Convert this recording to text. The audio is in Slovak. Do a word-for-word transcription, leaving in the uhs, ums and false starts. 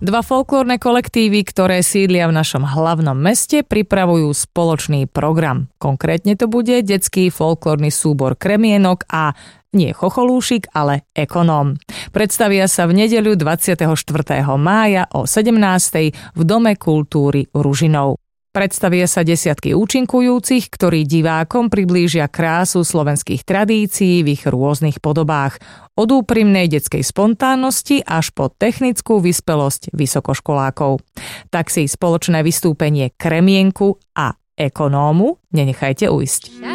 Dva folklórne kolektívy, ktoré sídlia v našom hlavnom meste, pripravujú spoločný program. Konkrétne to bude detský folklórny súbor Kremienok a nie Chocholúšik, ale Ekonóm. Predstavia sa v nedeľu dvadsiateho štvrtého mája o sedemnástej v Dome kultúry Ružinov. Predstavia sa desiatky účinkujúcich, ktorí divákom priblížia krásu slovenských tradícií v ich rôznych podobách. Od úprimnej detskej spontánnosti až po technickú vyspelosť vysokoškolákov. Tak si spoločné vystúpenie Kremienku a Ekonómu nenechajte ujsť.